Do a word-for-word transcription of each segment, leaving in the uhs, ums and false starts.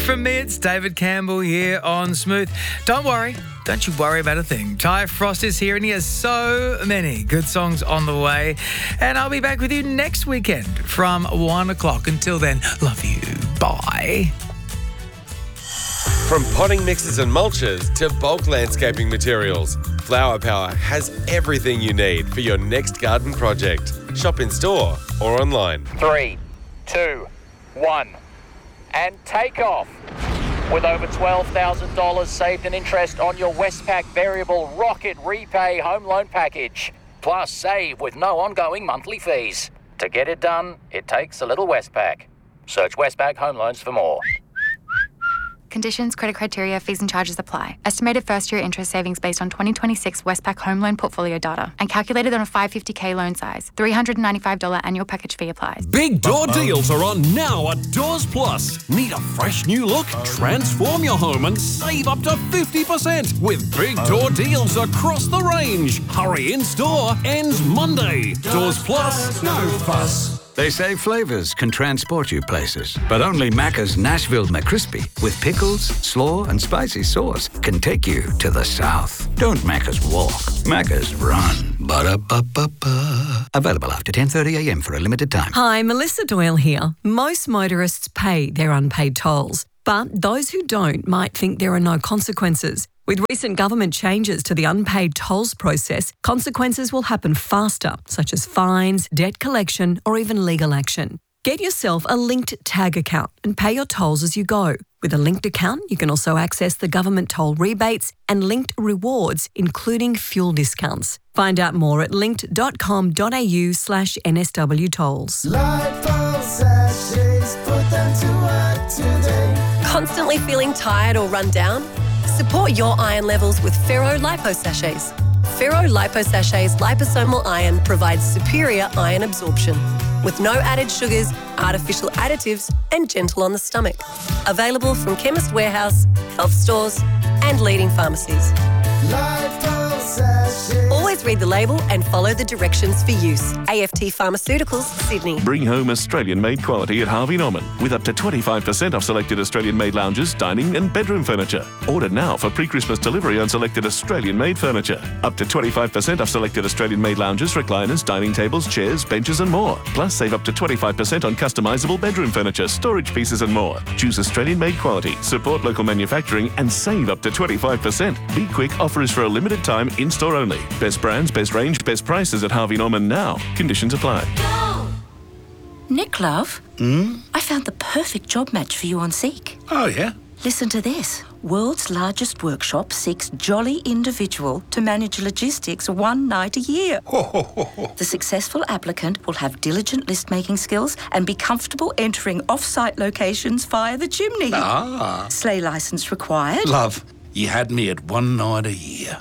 From me, it's David Campbell here on Smooth. Don't worry, don't you worry about a thing. Ty Frost is here and he has so many good songs on the way. And I'll be back with you next weekend from one o'clock. Until then, love you. Bye. From potting mixes and mulches to bulk landscaping materials, Flower Power has everything you need for your next garden project. Shop in store or online. Three, two, one, and take off. With over twelve thousand dollars saved in interest on your Westpac Variable Rocket Repay Home Loan Package. Plus save with no ongoing monthly fees. To get it done, it takes a little Westpac. Search Westpac Home Loans for more. Conditions, credit criteria, fees and charges apply. Estimated first-year interest savings based on twenty twenty-six Westpac Home Loan Portfolio data and calculated on a five hundred fifty thousand loan size. three hundred ninety-five dollars annual package fee applies. Big door deals are on now at Doors Plus. Need a fresh new look? Transform your home and save up to fifty percent with big door deals across the range. Hurry in store, ends Monday. Doors Plus, no fuss. They say flavours can transport you places, but only Macca's Nashville McCrispy with pickles, slaw and spicy sauce can take you to the south. Don't Macca's walk, Macca's run. Ba-da-ba-ba-ba. Available after ten thirty a m for a limited time. Hi, Melissa Doyle here. Most motorists pay their unpaid tolls, but those who don't might think there are no consequences. With recent government changes to the unpaid tolls process, consequences will happen faster, such as fines, debt collection, or even legal action. Get yourself a linked tag account and pay your tolls as you go. With a linked account, you can also access the government toll rebates and linked rewards, including fuel discounts. Find out more at linked.com.au slash NSW tolls. Constantly feeling tired or run down? Support your iron levels with Ferro Lipo Sachets. Ferro Lipo Sachets liposomal iron provides superior iron absorption with no added sugars, artificial additives, and gentle on the stomach. Available from Chemist Warehouse, health stores, and leading pharmacies. Always read the label and follow the directions for use. A F T Pharmaceuticals, Sydney. Bring home Australian-made quality at Harvey Norman with up to twenty-five percent off selected Australian-made lounges, dining and bedroom furniture. Order now for pre-Christmas delivery on selected Australian-made furniture. Up to twenty-five percent off selected Australian-made lounges, recliners, dining tables, chairs, benches and more. Plus save up to twenty-five percent on customisable bedroom furniture, storage pieces and more. Choose Australian-made quality, support local manufacturing and save up to twenty-five percent. Be quick, offer is for a limited time, in-store only. Best brands, best range, best prices at Harvey Norman now. Conditions apply. Nick, love. Hmm? I found the perfect job match for you on Seek. Oh, yeah? Listen to this. World's largest workshop seeks jolly individual to manage logistics one night a year. The successful applicant will have diligent list-making skills and be comfortable entering off-site locations via the chimney. Ah. Sleigh licence required. Love, you had me at one night a year.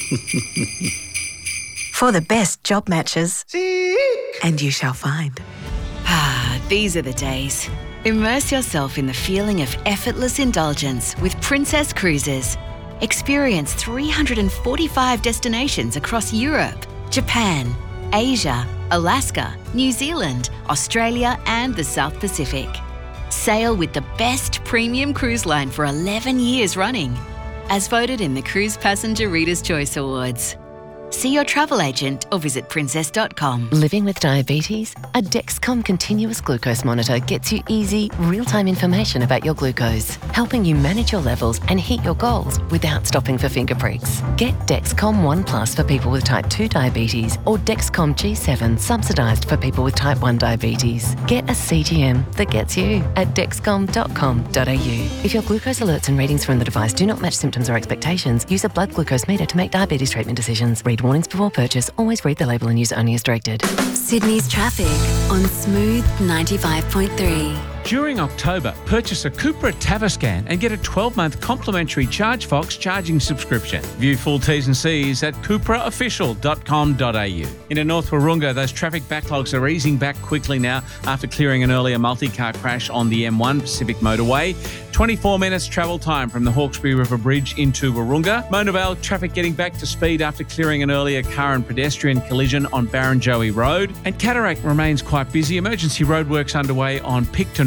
For the best job matches. Seek. And you shall find. Ah, these are the days. Immerse yourself in the feeling of effortless indulgence with Princess Cruises. Experience three hundred forty-five destinations across Europe, Japan, Asia, Alaska, New Zealand, Australia and the South Pacific. Sail with the best premium cruise line for eleven years running, as voted in the Cruise Passenger Reader's Choice Awards. See your travel agent or visit princess dot com. Living with diabetes? A Dexcom continuous glucose monitor gets you easy, real-time information about your glucose, helping you manage your levels and hit your goals without stopping for finger pricks. Get Dexcom One Plus for people with type two diabetes or Dexcom G seven subsidised for people with type one diabetes. Get a C G M that gets you at dexcom dot com dot a u. If your glucose alerts and readings from the device do not match symptoms or expectations, use a blood glucose meter to make diabetes treatment decisions. Read warnings before purchase. Always read the label and use only as directed. Sydney's traffic on Smooth ninety-five point three. During October, purchase a Cupra Tavascan and get a twelve-month complimentary ChargeFox charging subscription. View full T's and C's at cupra official dot com dot a u. In a North Wahroonga, those traffic backlogs are easing back quickly now after clearing an earlier multi-car crash on the M one Pacific Motorway. twenty-four minutes travel time from the Hawkesbury River Bridge into Wahroonga. Mona Vale traffic getting back to speed after clearing an earlier car and pedestrian collision on Barrenjoey Road. And Cataract remains quite busy. Emergency roadworks underway on Picton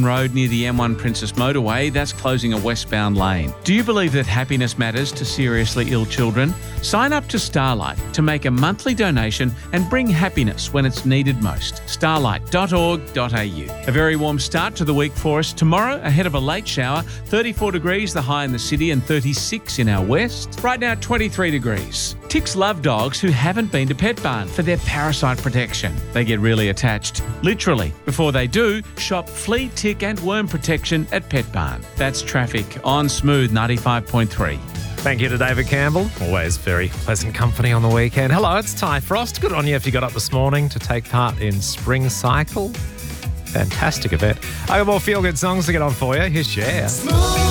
Road near the M one Princess Motorway, that's closing a westbound lane. Do you believe that happiness matters to seriously ill children? Sign up to Starlight to make a monthly donation and bring happiness when it's needed most. starlight dot org dot a u. A very warm start to the week for us tomorrow, ahead of a late shower. thirty-four degrees the high in the city and thirty-six in our west. Right now, twenty-three degrees. Ticks love dogs who haven't been to Pet Barn for their parasite protection. They get really attached. Literally. Before they do, shop flea, tick and worm protection at Pet Barn. That's traffic on Smooth ninety-five point three. Thank you to David Campbell. Always very pleasant company on the weekend. Hello, it's Ty Frost. Good on you if you got up this morning to take part in Spring Cycle. Fantastic event. I got more feel-good songs to get on for you. Here's Cher.